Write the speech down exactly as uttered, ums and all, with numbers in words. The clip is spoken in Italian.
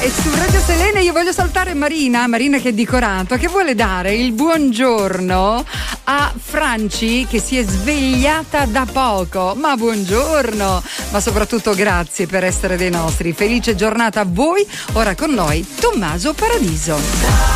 E su Radio Selene io voglio saltare Marina, Marina che è di Coranto, che vuole dare il buongiorno a Franci che si è svegliata da poco. Ma buongiorno, ma soprattutto grazie per essere dei nostri. Felice giornata a voi. Ora con noi Tommaso Paradiso.